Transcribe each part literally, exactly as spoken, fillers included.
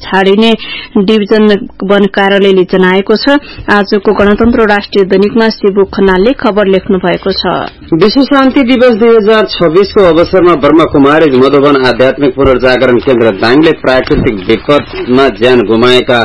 छाडिने division वन कार्यालयले जनाएको छ। आजको गणतन्त्र राष्ट्रिय दैनिकमा शिवु खनालले खबर लेख्नु भएको छ। विश्व शान्ति दिवस दुई हजार छब्बीस को अवसरमा ब्रह्मकुमारी मधुवन आध्यात्मिक पुनर्जागरण केन्द्र दाङले प्राकृतिक विपदमा ज्यान गुमाएका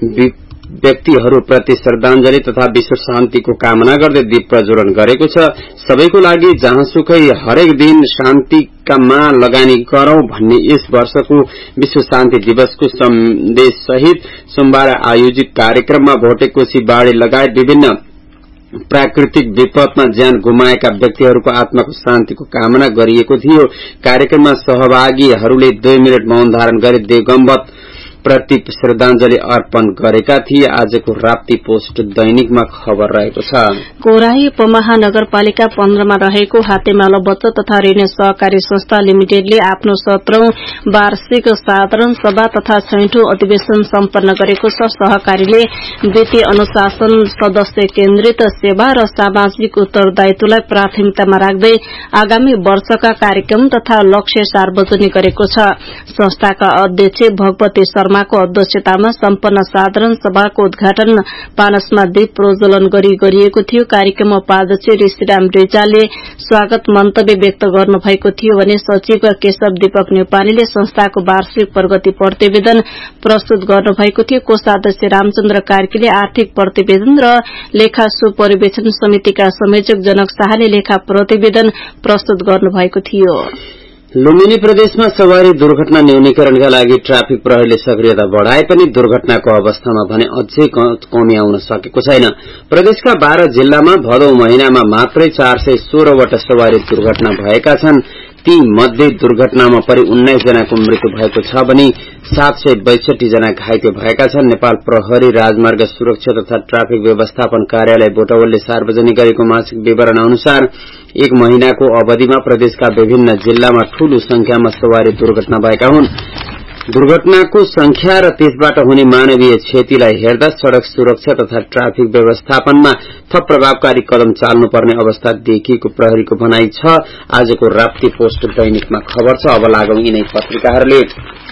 व्यक्तिहरूप्रति श्रद्धांजलि तथा विश्व शान्तिको कामना गर्दै दीप प्रज्वलन गरेको छ। सबैको लागि जहाँसुकै हरेक दिन शान्तिकामा लगानी गरौं भन्ने यस वर्षको विश्व शान्ति दिवसको सन्देश सहित सोमबार आयोजित कार्यक्रममा भोटेकोशी बाढ़ी लगायत विभिन्न प्राकृतिक विपदमा ज्यान गुमाएका व्यक्तिहरूको आत्माको शान्तिको कामना गरिएको थियो। कार्यक्रममा सहभागीहरूले दुई मिनट मौन धारण गरी दिगम्बत प्रति श्रद्धांजलि अर्पण गरेका थिए। आजको राप्ती पोस्ट दैनिकमा खबर रहेको छ। कोराही उपमहानगरपालिका पन्ध्रमा रहेको हातेमालो बचत तथा ऋण सहकारी संस्था लिमिटेडले आफ्नो सत्रौं वार्षिक साधारण सभा तथा छैठौं अधिवेशन सम्पन्न गरेको छ। सहकारीले वित्तीय अनुशासन, सदस्य केन्द्रित सेवा र सामाजिक उत्तरदायित्वलाई प्राथमिकतामा राख्दै आगामी वर्षका कार्यक्रम तथा लक्ष्य सार्वजनिक गरेको छ। संस्थाका अध्यक्ष भगवती शर्माको अध्यक्षतामा सम्पन्न साधारण सभाको उद्घाटन पानसमा दीप प्रज्वलन गरी गरिएको थियो। कार्यक्रममा उपाध्यक्ष ऋषिराम रिजालले स्वागत मन्तव्य व्यक्त गर्नुभएको थियो भने सचिव केशव दीपक नेपालीले संस्थाको वार्षिक प्रगति प्रतिवेदन प्रस्तुत गर्नुभएको थियो। कोषाध्यक्ष रामचन्द्र कार्कीले आर्थिक प्रतिवेदन र लेखा सुपरिवेक्षण समितिका संयोजक जनक शाहले लेखा प्रतिवेदन प्रस्तुत गर्नुभएको थियो। लुम्बिनी प्रदेशमा सवारी दुर्घटना न्यूनीकरणका लागि ट्राफिक प्रहरीले सक्रियता बढ़ाए पनि दुर्घटनाको अवस्थामा भने अझै कमी आउन सकेको छैन। प्रदेशका बाह्र जिल्लामा भदौ महिनामा मात्रै चार सय सोह्रवटा सवारी दुर्घटना भएका छन्। ती मध्ये दुर्घटनामा परि उन्नाइस जनाको मृत्यु भएको छ भने सात सय बैसठी जना घाइते भएका छन्। नेपाल प्रहरी राजमार्ग सुरक्षा तथा ट्राफिक व्यवस्थापन कार्यालय बोटावलले सार्वजनिक गरेको मासिक विवरण अनुसार एक महिनाको अवधिमा प्रदेशका विभिन्न जिल्लामा ठूलो संख्यामा सवारी दुर्घटना भएका हुन्। दुर्घटनाको संख्या र त्यसबाट हुने मानवीय क्षतिलाई हेर्दा सड़क सुरक्षा तथा ट्राफिक व्यवस्थापनमा थप प्रभावकारी कदम चाल्नुपर्ने अवस्था देखिएको प्रहरीको भनाई छ। आजको राप्ती पोस्ट दैनिकमा खबर छ। अब लागौं यिनै पत्रिकाहरूले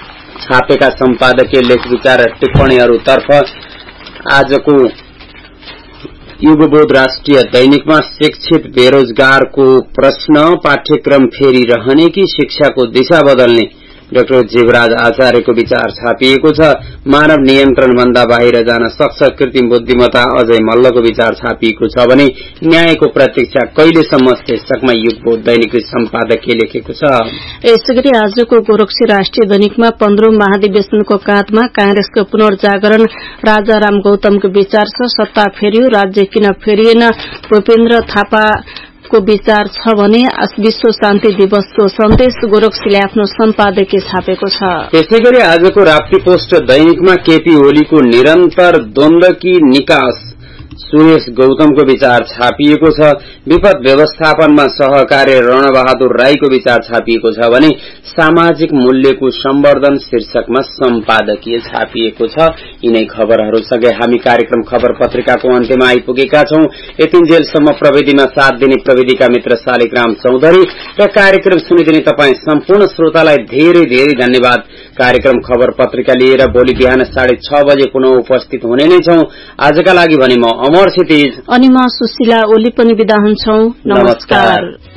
छापेका सम्पादकीय लेख विचार र टिप्पणीहरूतर्फ। आजको युगबोध राष्ट्रिय दैनिकमा शिक्षित बेरोजगारको प्रश्न, पाठ्यक्रम फेरि रहने कि शिक्षाको दिशा बदल्ने, डाक्टर जीवराज आचार्यको विचार छापिएको छ। मानव नियन्त्रण भन्दा बाहिर जान सक्छ, कृत्रिम बुद्धिमत्ता अजय मल्लको विचार छापिएको छ भने न्यायको प्रतीक्षा कहिलेसम्म शीर्षकमा युगबोध दैनिकले सम्पादकीय लेखेको छ। यसैगरी आजको गोरक्षी राष्ट्रिय दैनिकमा पन्ध्रौं महाधिवेशनको काँधमा कांग्रेसको पुनर्जागरण राजाराम गौतमको विचार छ। सत्ता फेरियो, राज्य किन फेरिएन, भूपेन्द्र थापा को विचार छ भने विश्व शान्ति दिवसको सन्देश गोरक्षीले आफ्नो सम्पादकीय छापेको छ। त्यसैगरी आजको राप्ती पोस्ट दैनिकमा केपी ओलीको निरन्तर द्वन्द्वकी निकास सुरेश गौतमको विचार छापिएको छ। विपद व्यवस्थापनमा सहकार्य रणबहादुर राईको विचार छापिएको छ भने सामाजिक मूल्यको सम्वर्धन शीर्षकमा सम्पादकीय छापिएको छ। यिनै खबरहरूसँगै हामी कार्यक्रम खबर पत्रिकाको अन्त्यमा आइपुगेका छौं। यतिन्जेलसम्म प्रविधिमा साथ दिने प्रविधिका मित्र शालिग्राम चौधरी र कार्यक्रम सुनिदिने तपाई सम्पूर्ण श्रोतालाई धेरै धेरै धन्यवाद। कार्यक्रम खबर पत्रिका लिएर भोलि बिहान साढे छ बजे पुनः उपस्थित हुने नै छौं। आजका लागि भने म अमर क्षितिज अनि म सुशीला ओली पनि बिदा हुन्छौं। नमस्कार।